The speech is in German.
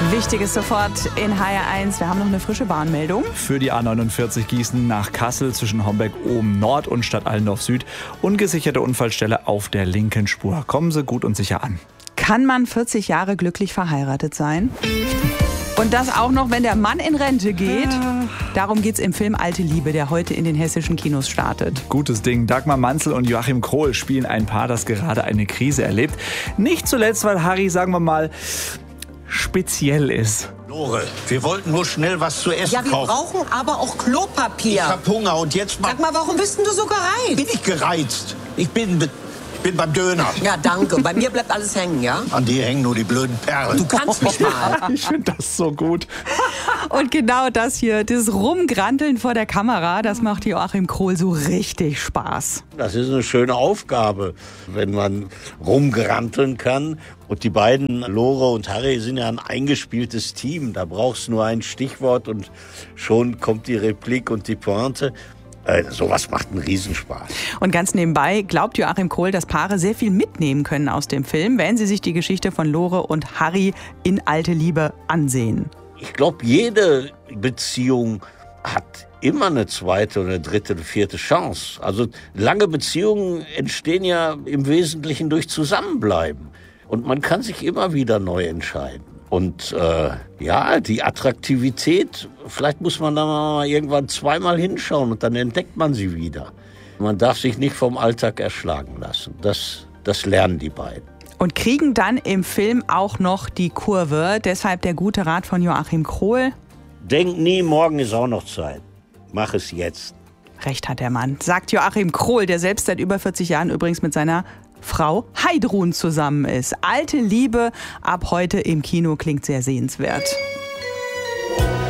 Wichtiges sofort in HR1. Wir haben noch eine frische Bahnmeldung. Für die A49 Gießen nach Kassel zwischen Homberg-Ohm Nord und Stadt Allendorf Süd. Ungesicherte Unfallstelle auf der linken Spur. Kommen Sie gut und sicher an. Kann man 40 Jahre glücklich verheiratet sein? Und das auch noch, wenn der Mann in Rente geht. Darum geht's im Film Alte Liebe, der heute in den hessischen Kinos startet. Gutes Ding. Dagmar Manzel und Joachim Krohl spielen ein Paar, das gerade eine Krise erlebt. Nicht zuletzt, weil Harry, sagen wir mal, speziell ist. Lore, wir wollten nur schnell was zu essen kaufen. Ja, wir brauchen aber auch Klopapier. Ich hab Hunger und jetzt mal... Sag mal, warum bist denn du so gereizt? Bin ich gereizt? Ich bin beim Döner. Ja, danke. Bei mir bleibt alles hängen, ja? An dir hängen nur die blöden Perlen. Du kannst mich mal. Ich finde das so gut. Und genau das hier, das Rumgranteln vor der Kamera, das macht Joachim Krohl so richtig Spaß. Das ist eine schöne Aufgabe, wenn man rumgranteln kann. Und die beiden, Lore und Harry, sind ja ein eingespieltes Team. Da brauchst du nur ein Stichwort und schon kommt die Replik und die Pointe. Sowas macht einen Riesenspaß. Und ganz nebenbei glaubt Joachim Krohl, dass Paare sehr viel mitnehmen können aus dem Film, wenn sie sich die Geschichte von Lore und Harry in Alte Liebe ansehen. Ich glaube, jede Beziehung hat immer eine zweite oder dritte oder vierte Chance. Also lange Beziehungen entstehen ja im Wesentlichen durch Zusammenbleiben. Und man kann sich immer wieder neu entscheiden. Und die Attraktivität, vielleicht muss man da mal irgendwann zweimal hinschauen und dann entdeckt man sie wieder. Man darf sich nicht vom Alltag erschlagen lassen. Das lernen die beiden. Und kriegen dann im Film auch noch die Kurve. Deshalb der gute Rat von Joachim Krohl. Denk nie, morgen ist auch noch Zeit. Mach es jetzt. Recht hat der Mann, sagt Joachim Krohl, der selbst seit über 40 Jahren übrigens mit seiner Frau Heidrun zusammen ist. Alte Liebe ab heute im Kino, klingt sehr sehenswert.